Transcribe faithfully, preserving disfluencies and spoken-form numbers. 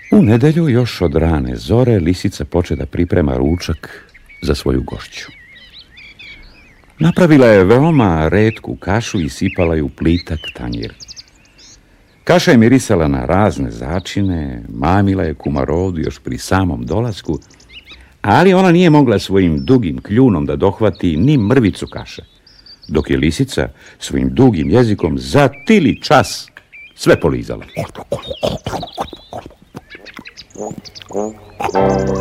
U nedelju još od rane zore lisica poče da priprema ručak za svoju gošću. Napravila je veoma retku kašu i sipala ju u plitak tanjir. Kaša je mirisala na razne začine, mamila je kumarodu još pri samom dolasku, ali ona nije mogla svojim dugim kljunom da dohvati ni mrvicu kaše, dok je lisica svojim dugim jezikom za tili čas sve polizala.